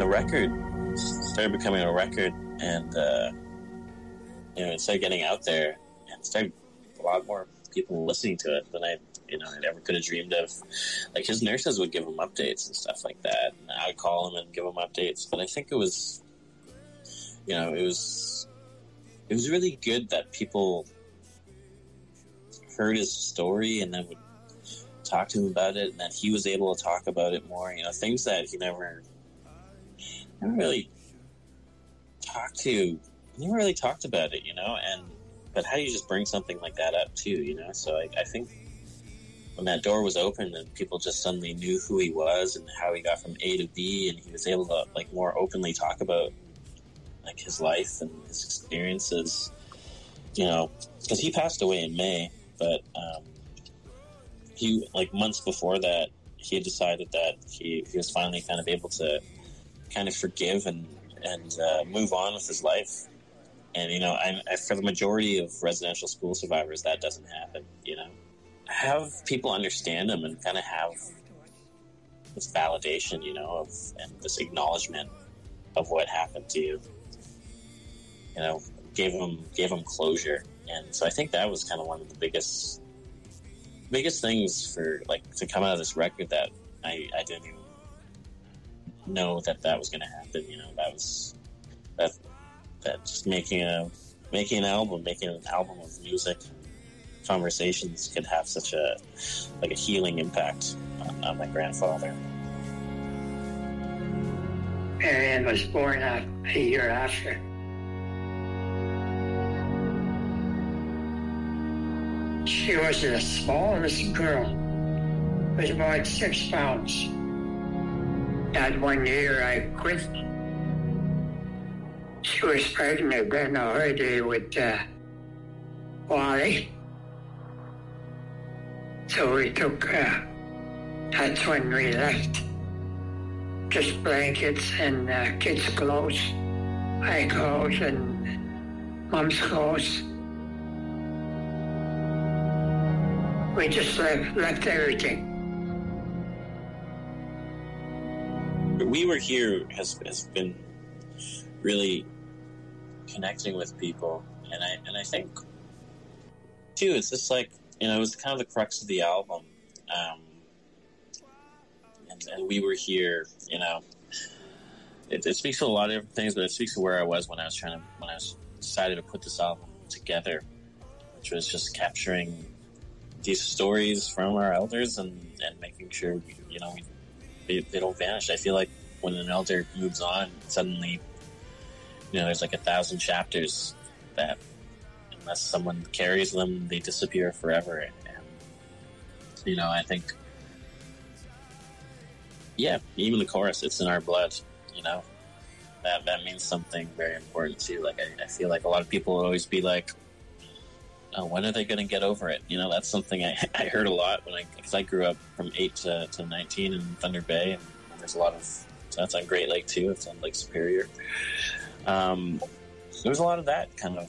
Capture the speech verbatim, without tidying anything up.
the record started becoming a record, and uh, you know, it started getting out there, and started a lot more people listening to it than I, you know, I ever could have dreamed of. Like, his nurses would give him updates and stuff like that, and I'd call him and give him updates. But I think it was, you know, it was, it was really good that people heard his story and then would talk to him about it, and that he was able to talk about it more. You know, things that he never, never really talked to. He never really talked about it, you know, and. But how do you just bring something like that up too, you know? So I, I think when that door was open and people just suddenly knew who he was and how he got from A to B, and he was able to like more openly talk about like his life and his experiences, you know, because he passed away in May, but um, he like months before that he had decided that he, he was finally kind of able to kind of forgive and and uh, move on with his life. And, you know, I, I, for the majority of residential school survivors, that doesn't happen, you know. Have people understand them and kind of have this validation, you know, of and this acknowledgement of what happened to you. You know, gave them, gave them closure. And so I think that was kind of one of the biggest, biggest things for, like, to come out of this record that I, I didn't even know that that was going to happen, you know. That was... that. That just making a making an album, making an album of music, conversations could have such a like a healing impact on, on my grandfather. Marianne was born a, a year after. She was the smallest girl, was about six pounds. That one year I quit. She was pregnant then already with uh, Wally. So we took, uh, that's when we left. Just blankets and uh, kids' clothes, my clothes and mom's clothes. We just left, left everything. We Were Here has, has been really connecting with people, and I and I think too it's just like, you know, it was kind of the crux of the album, um, and, and We Were Here, you know, it, it speaks to a lot of different things, but it speaks to where I was when I was trying to when I was decided to put this album together, which was just capturing these stories from our elders and, and making sure, you know, they, they don't vanish. I feel like when an elder moves on, suddenly, you know, there's like a thousand chapters that, unless someone carries them, they disappear forever. And, and you know, I think, yeah, even the chorus, it's in our blood, you know, that that means something very important too. Like, I, I feel like a lot of people will always be like, oh, when are they going to get over it? You know, that's something I, I heard a lot when I, because I grew up from eight to, to nineteen in Thunder Bay, and there's a lot of, so that's on Great Lake too, it's on Lake Superior. Um, there was a lot of that kind of